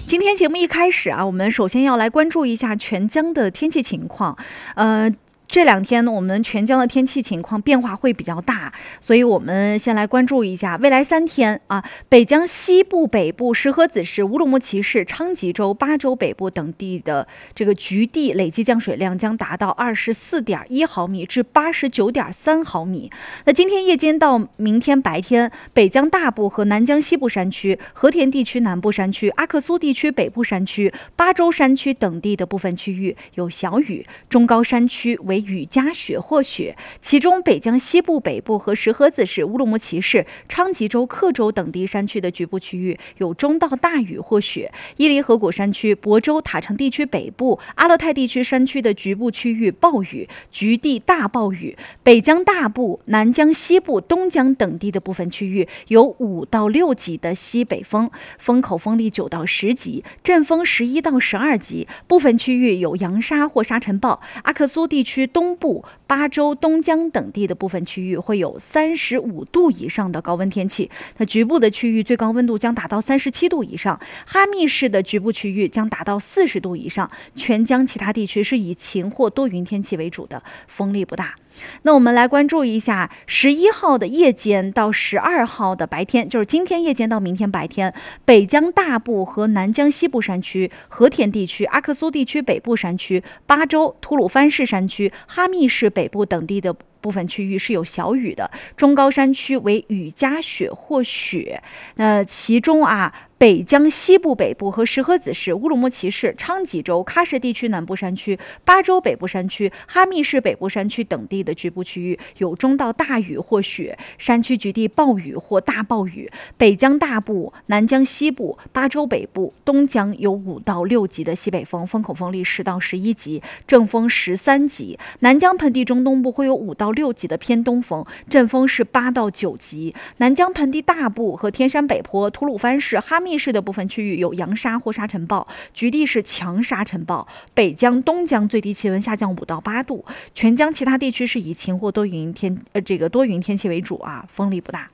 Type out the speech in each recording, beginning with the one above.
今天节目一开始啊，我们首先要来关注一下全疆的天气情况。这两天呢，我们全疆的天气情况变化会比较大，所以我们先来关注一下未来3天啊，北疆西部、北部、石河子市、乌鲁木齐市、昌吉州、巴州北部等地的这个局地累计降水量将达到24.1毫米至89.3毫米。那今天夜间到明天白天，北疆大部和南疆西部山区、和田地区南部山区、阿克苏地区北部山区、巴州山区等地的部分区域有小雨，中高山区为雨夹雪或雪，其中北疆西部、北部和石河子市、乌鲁木齐市、昌吉州、克州等地山区的局部区域有中到大雨或雪。伊犁河谷山区、亳州、塔城地区北部、阿勒泰地区山区的局部区域暴雨，局地大暴雨。北疆大部、南疆西部、东疆等地的部分区域有5到6级的西北风，风口风力9到10级，阵风11到12级。部分区域有扬沙或沙尘暴。阿克苏地区东部、巴州、东疆等地的部分区域会有35度以上的高温天气，那局部的区域最高温度将达到37度以上。哈密市的局部区域将达到40度以上。全疆其他地区是以晴或多云天气为主的，风力不大。那我们来关注一下11号的夜间到12号的白天，就是今天夜间到明天白天，北疆大部和南疆西部山区、和田地区、阿克苏地区北部山区、巴州、吐鲁番市山区、哈密市北部等地的部分区域是有小雨的，中高山区为雨夹雪或雪。其中北疆西部、北部和石河子市、乌鲁木齐市、昌吉州、喀什地区南部山区、巴州北部山区、哈密市北部山区等地的局部区域有中到大雨或雪，山区局地暴雨或大暴雨。北疆大部、南疆西部、巴州北部、东疆有5到6级的西北风，风口风力10到11级，阵风13级。南疆盆地中东部会有5到6级的偏东风，阵风是8到9级。南疆盆地大部和天山北坡、吐鲁番市、哈密市的部分区域有扬沙或沙尘暴，局地是强沙尘暴。北疆、东疆最低气温下降5到8度。全疆其他地区是以晴或多云天气为主风力不大。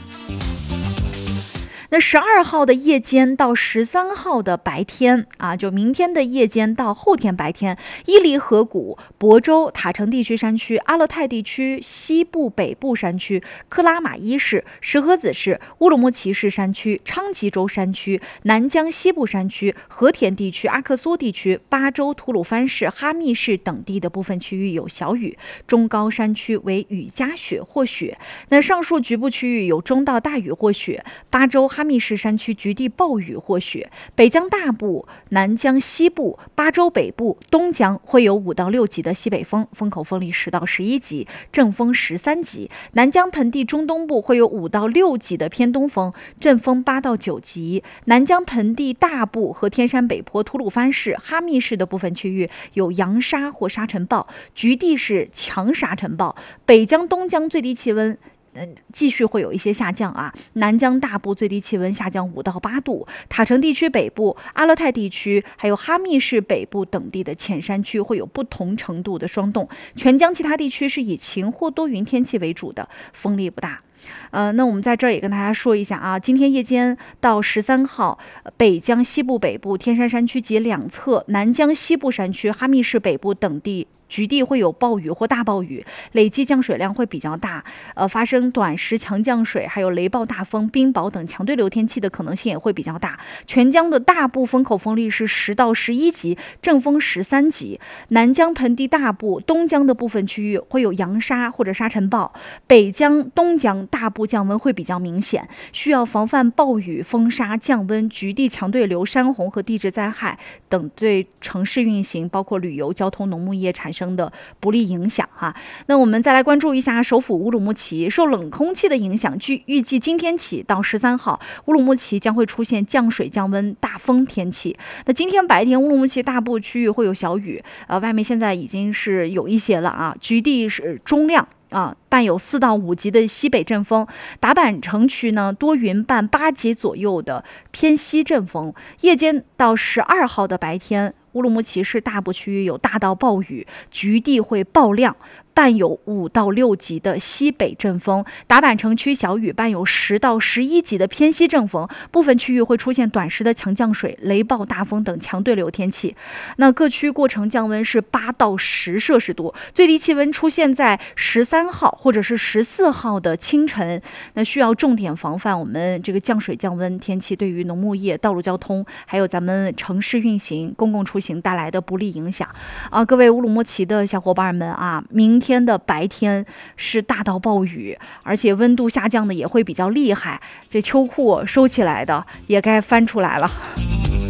那12号的夜间到13号的白天就明天的夜间到后天白天，伊犁河谷、亳州、塔城地区山区、阿勒泰地区西部北部山区、克拉玛依市、石河子市、乌鲁木齐市山区、昌吉州山区、南疆西部山区、和田地区、阿克苏地区、巴州、吐鲁番市、哈密市等地的部分区域有小雨，中高山区为雨夹雪或雪。那上述局部区域有中到大雨或雪，巴州、哈密市山区局地暴雨或雪。北疆大部、南疆西部、巴州北部、东疆会有5到6级的西北风，风口风力10到11级，阵风13级。南疆盆地中东部会有5到6级的偏东风，阵风8到9级。南疆盆地大部和天山北坡、吐鲁番市、哈密市的部分区域有扬沙或沙尘暴，局地是强沙尘暴。北疆、东疆最低气温继续会有一些下降南疆大部最低气温下降5到8度，塔城地区北部、阿勒泰地区还有哈密市北部等地的浅山区会有不同程度的霜冻。全疆其他地区是以晴或多云天气为主的，风力不大。那我们在这儿也跟大家说一下今天夜间到13号，北疆西部北部、天山山区及两侧、南疆西部山区、哈密市北部等地局地会有暴雨或大暴雨，累计降水量会比较大，发生短时强降水，还有雷暴大风、冰雹等强对流天气的可能性也会比较大。全疆的大部风口风力是10到11级，阵风13级。南疆盆地大部、东疆的部分区域会有扬沙或者沙尘暴。北疆、东疆大部降温会比较明显，需要防范暴雨、风沙、降温、局地强对流、山洪和地质灾害等对城市运行，包括旅游、交通、农牧业产生的不利影响那我们再来关注一下首府乌鲁木齐，受冷空气的影响，预计今天起到13号，乌鲁木齐将会出现降水、降温、大风天气。那今天白天乌鲁木齐大部区域会有小雨，外面现在已经是有一些了局地是中量伴有4到5级的西北阵风。达坂城区呢多云伴8级左右的偏西阵风。夜间到12号的白天，乌乌鲁木齐市大部区域有大到暴雨，局地会暴量，伴有5到6级的西北阵风，达坂城区小雨，伴有10到11级的偏西阵风，部分区域会出现短时的强降水、雷暴大风等强对流天气。那各区过程降温是8到10摄氏度，最低气温出现在13号或者是14号的清晨。那需要重点防范我们这个降水降温天气对于农牧业、道路交通，还有咱们城市运行、公共出行带来的不利影响啊！各位乌鲁木齐的小伙伴们啊，明天的白天是大到暴雨，而且温度下降的也会比较厉害，这秋裤收起来的也该翻出来了。